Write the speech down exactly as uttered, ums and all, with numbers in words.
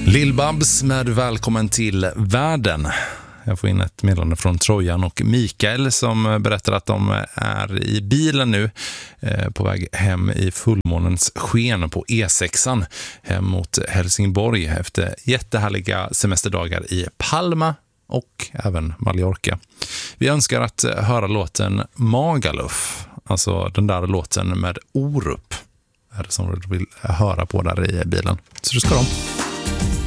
Lill-Babs med välkommen till världen. Jag får in ett meddelande från Trojan och Mikael som berättar att de är i bilen nu eh, på väg hem i fullmånens sken på E sexan hem mot Helsingborg efter jättehärliga semesterdagar i Palma och även Mallorca. Vi önskar att höra låten Magaluf, alltså den där låten med Orup, är det som du vill höra på där i bilen. Så du ska de.